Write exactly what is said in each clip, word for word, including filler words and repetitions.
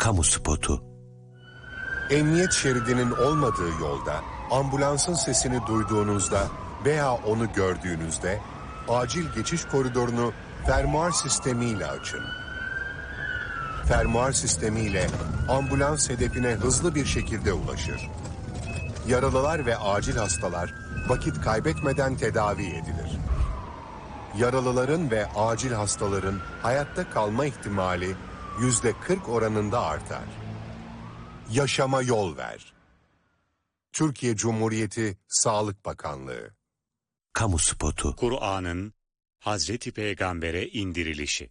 Kamu spotu. Emniyet şeridinin olmadığı yolda ambulansın sesini duyduğunuzda veya onu gördüğünüzde acil geçiş koridorunu fermuar sistemiyle açın. Fermuar sistemiyle ambulans hedefine hızlı bir şekilde ulaşır. Yaralılar ve acil hastalar vakit kaybetmeden tedavi edilir. Yaralıların ve acil hastaların hayatta kalma ihtimali yüzde kırk oranında artar. Yaşama yol ver. Türkiye Cumhuriyeti Sağlık Bakanlığı. Kamu spotu. Kur'an'ın Hazreti Peygamber'e indirilişi.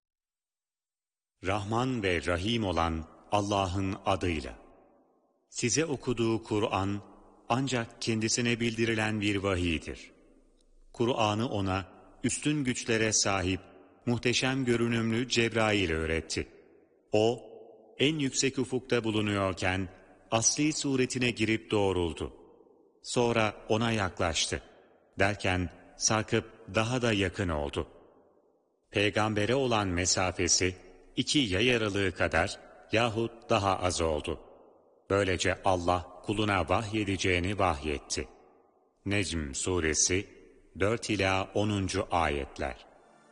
Rahman ve Rahim olan Allah'ın adıyla. Size okuduğu Kur'an ancak kendisine bildirilen bir vahiydir. Kur'an'ı ona üstün güçlere sahip, muhteşem görünümlü Cebrail öğretti. O, en yüksek ufukta bulunuyorken asli suretine girip doğruldu. Sonra ona yaklaştı. Derken sarkıp daha da yakın oldu. Peygambere olan mesafesi iki yay aralığı kadar yahut daha az oldu. Böylece Allah kuluna vahyedeceğini vahyetti. Necm suresi dört ila onuncu ayetler.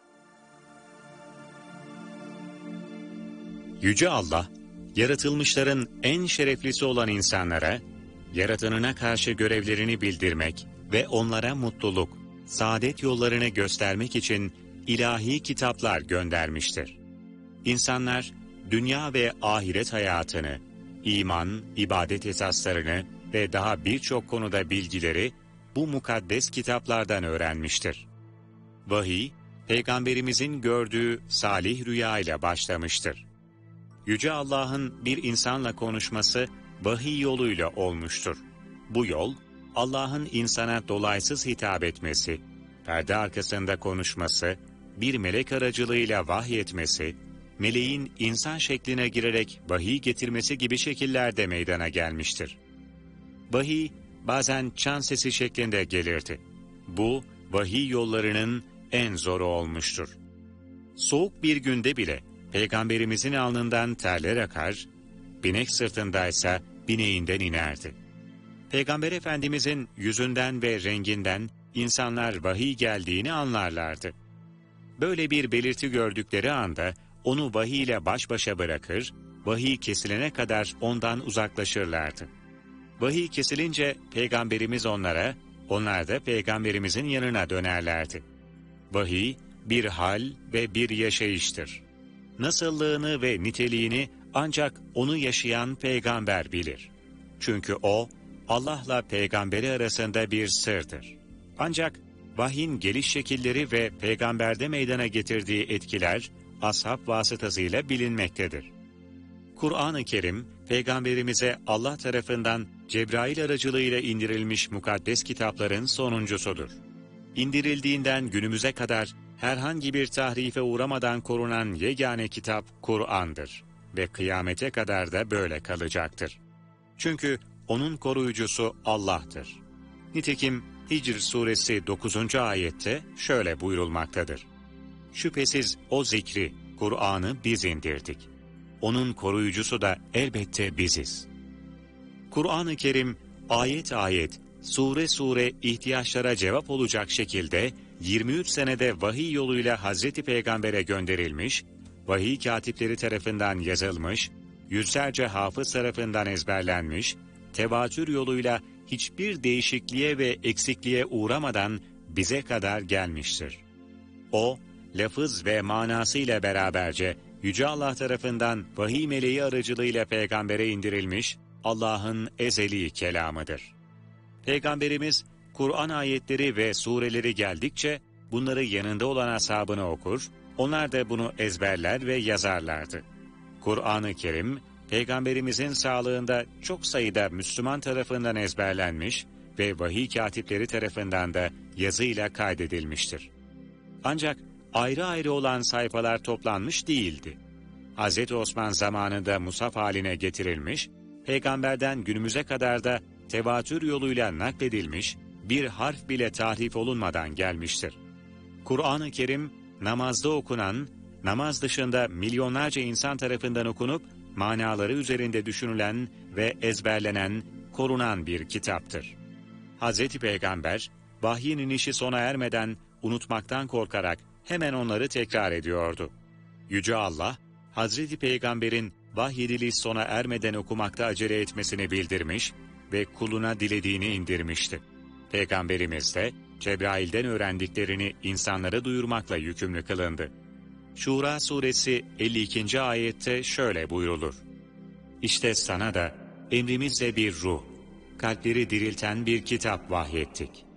Yüce Allah, yaratılmışların en şereflisi olan insanlara, yaratanına karşı görevlerini bildirmek ve onlara mutluluk, saadet yollarını göstermek için ilahi kitaplar göndermiştir. İnsanlar, dünya ve ahiret hayatını, iman, ibadet esaslarını ve daha birçok konuda bilgileri bu mukaddes kitaplardan öğrenmiştir. Vahiy, Peygamberimizin gördüğü salih rüya ile başlamıştır. Yüce Allah'ın bir insanla konuşması vahiy yoluyla olmuştur. Bu yol, Allah'ın insana dolaysız hitap etmesi, perde arkasında konuşması, bir melek aracılığıyla vahyetmesi, meleğin insan şekline girerek vahiy getirmesi gibi şekillerde meydana gelmiştir. Vahiy, bazen çan sesi şeklinde gelirdi. Bu, vahiy yollarının en zoru olmuştur. Soğuk bir günde bile Peygamberimizin alnından terler akar, binek sırtındaysa bineğinden inerdi. Peygamber Efendimizin yüzünden ve renginden insanlar vahiy geldiğini anlarlardı. Böyle bir belirti gördükleri anda onu vahiy ile baş başa bırakır, vahiy kesilene kadar ondan uzaklaşırlardı. Vahiy kesilince Peygamberimiz onlara, onlar da Peygamberimizin yanına dönerlerdi. Vahiy bir hal ve bir yaşayıştır. Nasıllığını ve niteliğini ancak onu yaşayan peygamber bilir. Çünkü o, Allah'la peygamberi arasında bir sırdır. Ancak vahyin geliş şekilleri ve peygamberde meydana getirdiği etkiler, ashab vasıtasıyla bilinmektedir. Kur'an-ı Kerim, Peygamberimize Allah tarafından Cebrail aracılığıyla indirilmiş mukaddes kitapların sonuncusudur. İndirildiğinden günümüze kadar herhangi bir tahrife uğramadan korunan yegane kitap Kur'an'dır ve kıyamete kadar da böyle kalacaktır. Çünkü onun koruyucusu Allah'tır. Nitekim Hicr suresi dokuzuncu ayette şöyle buyurulmaktadır. Şüphesiz o zikri, Kur'an'ı biz indirdik. Onun koruyucusu da elbette biziz. Kur'an-ı Kerim ayet ayet, sure sure ihtiyaçlara cevap olacak şekilde yirmi üç senede vahiy yoluyla Hazreti Peygamber'e gönderilmiş, vahiy katipleri tarafından yazılmış, yüzlerce hafız tarafından ezberlenmiş, tevatür yoluyla hiçbir değişikliğe ve eksikliğe uğramadan bize kadar gelmiştir. O, lafız ve manasıyla beraberce Yüce Allah tarafından vahiy meleği aracılığıyla peygambere indirilmiş Allah'ın ezeli kelamıdır. Peygamberimiz, Kur'an ayetleri ve sureleri geldikçe bunları yanında olan ashabına okur, onlar da bunu ezberler ve yazarlardı. Kur'an-ı Kerim, Peygamberimizin sağlığında çok sayıda Müslüman tarafından ezberlenmiş ve vahiy katipleri tarafından da yazıyla kaydedilmiştir. Ancak ayrı ayrı olan sayfalar toplanmış değildi. Hz. Osman zamanında musaf haline getirilmiş, Peygamberden günümüze kadar da tevatür yoluyla nakledilmiş, bir harf bile tahrif olunmadan gelmiştir. Kur'an-ı Kerim, namazda okunan, namaz dışında milyonlarca insan tarafından okunup, manaları üzerinde düşünülen ve ezberlenen, korunan bir kitaptır. Hazreti Peygamber, vahyin inişi sona ermeden unutmaktan korkarak hemen onları tekrar ediyordu. Yüce Allah, Hazreti Peygamber'in vahyediliği sona ermeden okumakta acele etmesini bildirmiş ve kuluna dilediğini indirmişti. Peygamberimiz de Cebrail'den öğrendiklerini insanlara duyurmakla yükümlü kılındı. Şura suresi elli ikinci ayette şöyle buyrulur: İşte sana da emrimizle bir ruh, kalpleri dirilten bir kitap vahyettik.